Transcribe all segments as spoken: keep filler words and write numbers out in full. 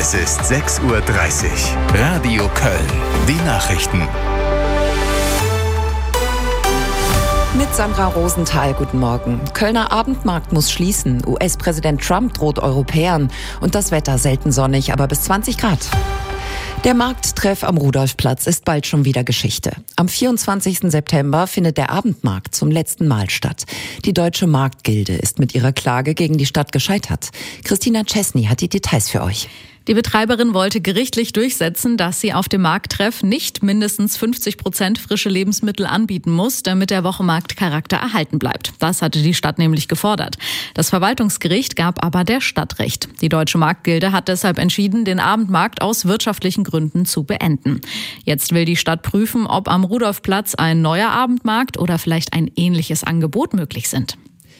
Es ist sechs Uhr dreißig. Radio Köln. Die Nachrichten. Mit Sandra Rosenthal, guten Morgen. Kölner Abendmarkt muss schließen. U S-Präsident Trump droht Europäern. Und das Wetter selten sonnig, aber bis zwanzig Grad. Der Markttreff am Rudolfplatz ist bald schon wieder Geschichte. Am vierundzwanzigsten September findet der Abendmarkt zum letzten Mal statt. Die Deutsche Marktgilde ist mit ihrer Klage gegen die Stadt gescheitert. Christina Czesny hat die Details für euch. Die Betreiberin wollte gerichtlich durchsetzen, dass sie auf dem Markttreff nicht mindestens fünfzig Prozent frische Lebensmittel anbieten muss, damit der Wochenmarktcharakter erhalten bleibt. Das hatte die Stadt nämlich gefordert. Das Verwaltungsgericht gab aber der Stadt recht. Die Deutsche Marktgilde hat deshalb entschieden, den Abendmarkt aus wirtschaftlichen Gründen zu beenden. Jetzt will die Stadt prüfen, ob am Rudolfplatz ein neuer Abendmarkt oder vielleicht ein ähnliches Angebot möglich sind.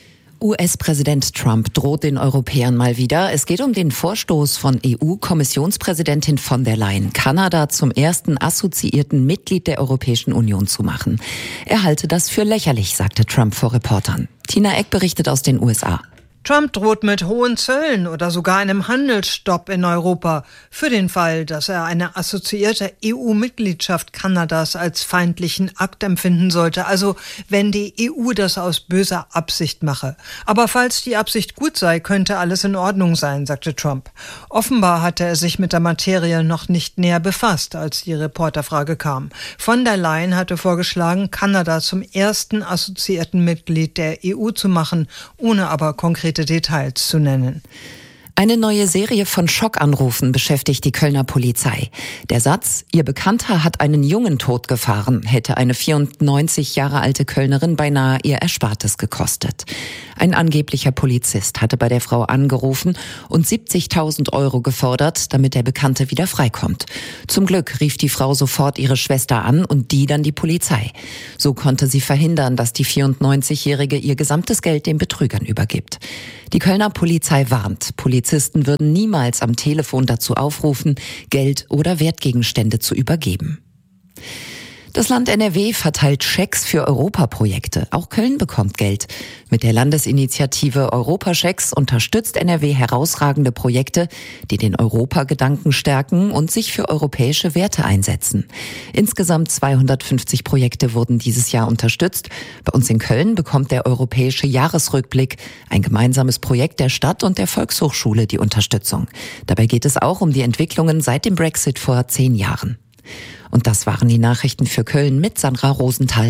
U S-Präsident Trump droht den Europäern mal wieder. Es geht um den Vorstoß von E U-Kommissionspräsidentin von der Leyen, Kanada zum ersten assoziierten Mitglied der Europäischen Union zu machen. Er halte das für lächerlich, sagte Trump vor Reportern. Tina Eck berichtet aus den U S A. Trump droht mit hohen Zöllen oder sogar einem Handelsstopp in Europa für den Fall, dass er eine assoziierte E U-Mitgliedschaft Kanadas als feindlichen Akt empfinden sollte, also wenn die E U das aus böser Absicht mache. Aber falls die Absicht gut sei, könnte alles in Ordnung sein, sagte Trump. Offenbar hatte er sich mit der Materie noch nicht näher befasst, als die Reporterfrage kam. Von der Leyen hatte vorgeschlagen, Kanada zum ersten assoziierten Mitglied der E U zu machen, ohne aber konkret Details zu nennen. Eine neue Serie von Schockanrufen beschäftigt die Kölner Polizei. Der Satz, ihr Bekannter hat einen Jungen totgefahren, hätte eine vierundneunzig Jahre alte Kölnerin beinahe ihr Erspartes gekostet. Ein angeblicher Polizist hatte bei der Frau angerufen und siebzigtausend Euro gefordert, damit der Bekannte wieder freikommt. Zum Glück rief die Frau sofort ihre Schwester an und die dann die Polizei. So konnte sie verhindern, dass die vierundneunzigjährige ihr gesamtes Geld den Betrügern übergibt. Die Kölner Polizei warnt, Polizisten würden niemals am Telefon dazu aufrufen, Geld oder Wertgegenstände zu übergeben. Das Land N R W verteilt Schecks für Europaprojekte. Auch Köln bekommt Geld. Mit der Landesinitiative Europaschecks unterstützt N R W herausragende Projekte, die den Europagedanken stärken und sich für europäische Werte einsetzen. Insgesamt zweihundertfünfzig Projekte wurden dieses Jahr unterstützt. Bei uns in Köln bekommt der Europäische Jahresrückblick, ein gemeinsames Projekt der Stadt und der Volkshochschule, die Unterstützung. Dabei geht es auch um die Entwicklungen seit dem Brexit vor zehn Jahren. Und das waren die Nachrichten für Köln mit Sandra Rosenthal.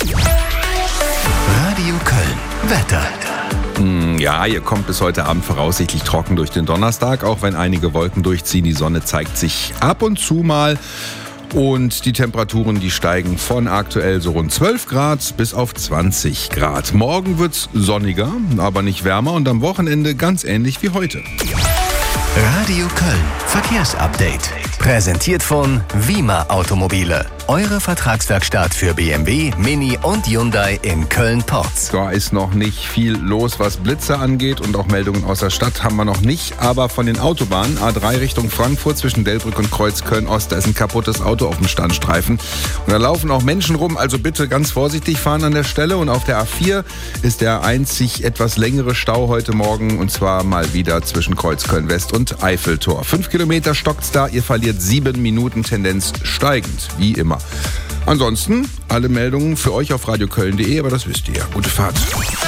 Radio Köln. Wetter. Ja, hier kommt bis heute Abend voraussichtlich trocken durch den Donnerstag, auch wenn einige Wolken durchziehen. Die Sonne zeigt sich ab und zu mal. Und die Temperaturen, die steigen von aktuell so rund zwölf Grad bis auf zwanzig Grad. Morgen wird's sonniger, aber nicht wärmer und am Wochenende ganz ähnlich wie heute. Radio Köln. Verkehrsupdate. Präsentiert von Wima Automobile. Eure Vertragswerkstatt für B M W, Mini und Hyundai in Köln-Porz. Da ist noch nicht viel los, was Blitze angeht und auch Meldungen aus der Stadt haben wir noch nicht. Aber von den Autobahnen, A drei Richtung Frankfurt zwischen Delbrück und Kreuz Köln-Ost, da ist ein kaputtes Auto auf dem Standstreifen. Und da laufen auch Menschen rum, also bitte ganz vorsichtig fahren an der Stelle. Und auf der A vier ist der einzig etwas längere Stau heute Morgen und zwar mal wieder zwischen Kreuz Köln-West und Eiffeltor. Fünf Kilometer stockt's da, ihr verliert sieben Minuten, Tendenz steigend, wie immer. Ansonsten alle Meldungen für euch auf radioköln punkt de, aber das wisst ihr ja. Gute Fahrt.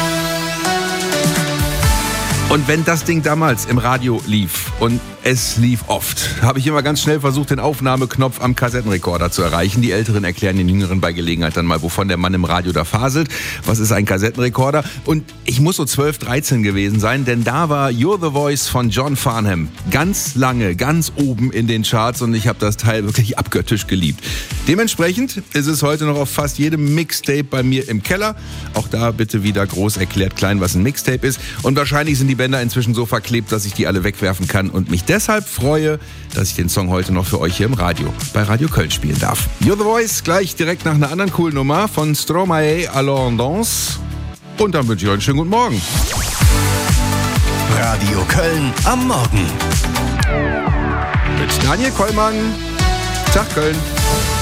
Und wenn das Ding damals im Radio lief, und es lief oft, habe ich immer ganz schnell versucht, den Aufnahmeknopf am Kassettenrekorder zu erreichen. Die Älteren erklären den Jüngeren bei Gelegenheit dann mal, wovon der Mann im Radio da faselt. Was ist ein Kassettenrekorder? Und ich muss so zwölf, dreizehn gewesen sein, denn da war You're the Voice von John Farnham ganz lange, ganz oben in den Charts und ich habe das Teil wirklich abgöttisch geliebt. Dementsprechend ist es heute noch auf fast jedem Mixtape bei mir im Keller. Auch da bitte wieder groß erklärt klein, was ein Mixtape ist. Und wahrscheinlich sind die Bänder inzwischen so verklebt, dass ich die alle wegwerfen kann und mich deshalb freue, dass ich den Song heute noch für euch hier im Radio bei Radio Köln spielen darf. You're the Voice, gleich direkt nach einer anderen coolen Nummer von Stromae, Alors on danse. Und dann wünsche ich euch einen schönen guten Morgen. Radio Köln am Morgen. Mit Daniel Kollmann. Tag Köln.